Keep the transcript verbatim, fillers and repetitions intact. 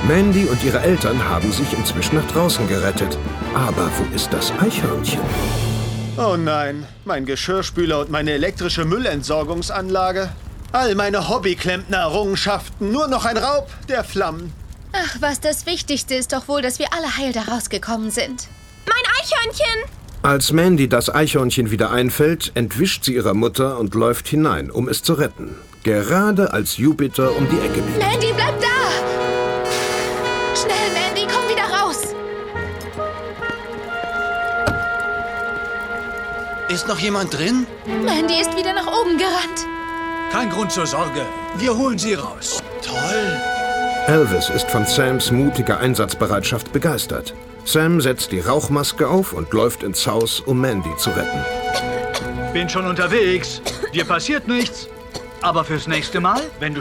Mandy und ihre Eltern haben sich inzwischen nach draußen gerettet. Aber wo ist das Eichhörnchen? Oh nein, mein Geschirrspüler und meine elektrische Müllentsorgungsanlage. All meine Hobbyklempner-Errungenschaften, nur noch ein Raub der Flammen. Ach, was das Wichtigste ist doch wohl, dass wir alle heil da rausgekommen sind. Mein Eichhörnchen! Als Mandy das Eichhörnchen wieder einfällt, entwischt sie ihrer Mutter und läuft hinein, um es zu retten. Gerade als Jupiter um die Ecke biegt. Mandy, bleib da! Schnell, Mandy, komm wieder raus! Ist noch jemand drin? Mandy ist wieder nach oben gerannt. Kein Grund zur Sorge. Wir holen sie raus. Toll. Elvis ist von Sams mutiger Einsatzbereitschaft begeistert. Sam setzt die Rauchmaske auf und läuft ins Haus, um Mandy zu retten. Bin schon unterwegs. Dir passiert nichts. Aber fürs nächste Mal, wenn du